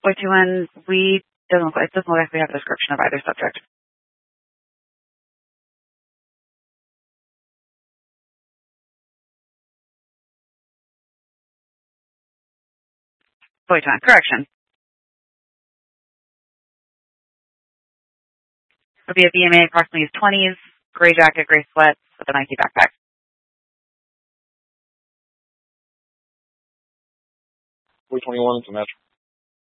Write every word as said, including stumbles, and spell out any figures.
Point two one, we doesn't look, it doesn't look like we have a description of either subject. Point two one, correction. It'll be a B M A approximately his twenties, gray jacket, gray sweats with a Nike backpack. four twenty-one, it's a match.